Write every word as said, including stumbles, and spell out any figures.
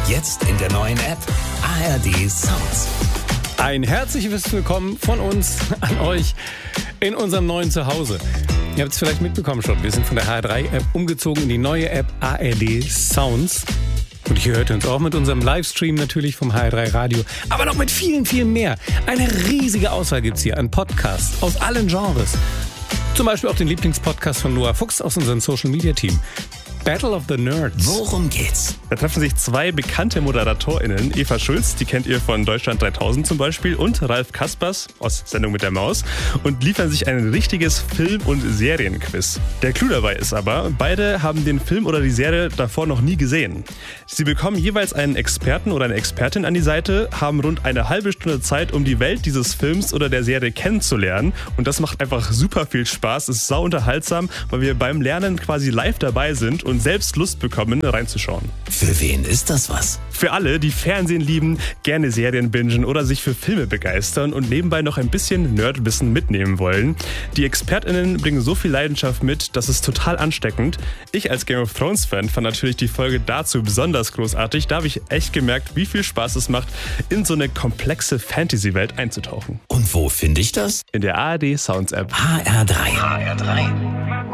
Jetzt in der neuen App A R D Sounds. Ein herzliches Willkommen von uns an euch in unserem neuen Zuhause. Ihr habt es vielleicht mitbekommen schon, wir sind von der H R drei App umgezogen in die neue App A R D Sounds. Und hier hört ihr uns auch mit unserem Livestream natürlich vom H R drei Radio, aber noch mit vielen, vielen mehr. Eine riesige Auswahl gibt's hier an Podcasts aus allen Genres. Zum Beispiel auch den Lieblingspodcast von Noah Fuchs aus unserem Social-Media-Team. Battle of the Nerds. Worum geht's? Da treffen sich zwei bekannte ModeratorInnen. Eva Schulz, die kennt ihr von Deutschland dreitausend zum Beispiel, und Ralf Kaspers aus Sendung mit der Maus und liefern sich ein richtiges Film- und Serienquiz. Der Clou dabei ist aber, beide haben den Film oder die Serie davor noch nie gesehen. Sie bekommen jeweils einen Experten oder eine Expertin an die Seite, haben rund eine halbe Stunde Zeit, um die Welt dieses Films oder der Serie kennenzulernen, und das macht einfach super viel Spaß, es ist sau unterhaltsam, weil wir beim Lernen quasi live dabei sind und selbst Lust bekommen, reinzuschauen. Für wen ist das was? Für alle, die Fernsehen lieben, gerne Serien bingen oder sich für Filme begeistern und nebenbei noch ein bisschen Nerdwissen mitnehmen wollen. Die ExpertInnen bringen so viel Leidenschaft mit, das ist total ansteckend. Ich als Game of Thrones Fan fand natürlich die Folge dazu besonders großartig. Da habe ich echt gemerkt, wie viel Spaß es macht, in so eine komplexe Fantasy-Welt einzutauchen. Und wo finde ich das? In der A R D Sounds App. H R drei. H R drei.